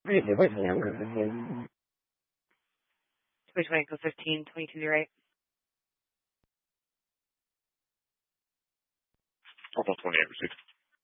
Which way? Go 15, 22 to your right. Almost 28 received.